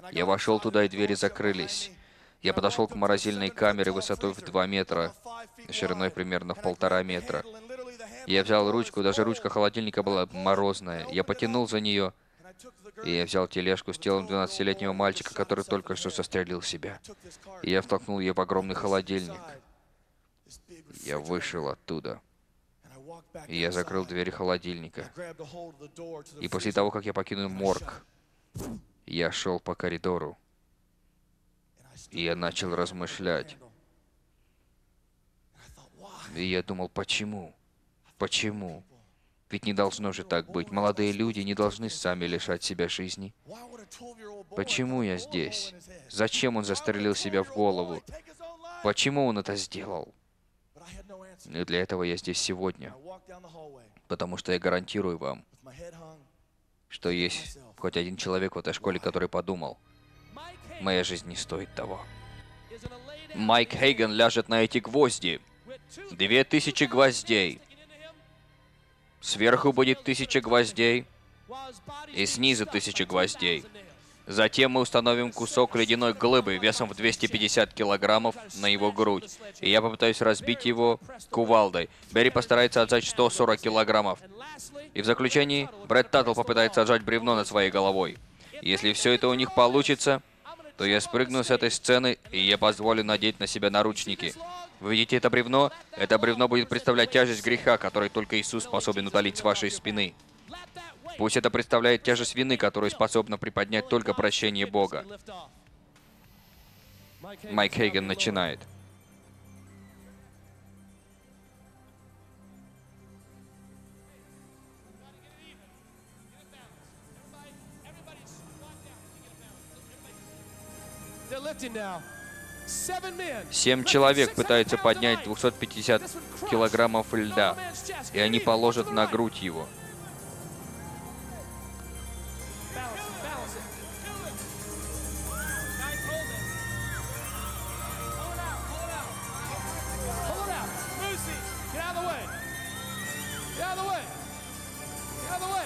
Я вошел туда, и двери закрылись. Я подошел к морозильной камере высотой в 2 метра, шириной примерно в 1,5 метра. Я взял ручку, даже ручка холодильника была морозная. Я потянул за нее, и я взял тележку с телом 12-летнего мальчика, который только что застрелил себя. И я втолкнул ее в огромный холодильник. Я вышел оттуда. И я закрыл двери холодильника. И после того, как я покинул морг, я шел по коридору. И я начал размышлять. И я думал, почему? Почему? Ведь не должно же так быть. Молодые люди не должны сами лишать себя жизни. Почему я здесь? Зачем он застрелил себя в голову? Почему он это сделал? И для этого я здесь сегодня. Потому что я гарантирую вам, что есть хоть один человек в этой школе, который подумал, моя жизнь не стоит того. Майк Хейген ляжет на эти гвозди. 2000 гвоздей. Сверху будет 1000 гвоздей. И снизу 1000 гвоздей. Затем мы установим кусок ледяной глыбы весом в 250 килограммов на его грудь. И я попытаюсь разбить его кувалдой. Берри постарается отжать 140 килограммов. И в заключении, Брэд Таттл попытается отжать бревно над своей головой. Если все это у них получится, то я спрыгну с этой сцены, и я позволю надеть на себя наручники. Вы видите это бревно? Это бревно будет представлять тяжесть греха, который только Иисус способен удалить с вашей спины. Пусть это представляет тяжесть вины, которую способно приподнять только прощение Бога. Майк Хейген начинает. Семь человек пытаются поднять 250 килограммов льда, и они положат на грудь его. Get out of the way.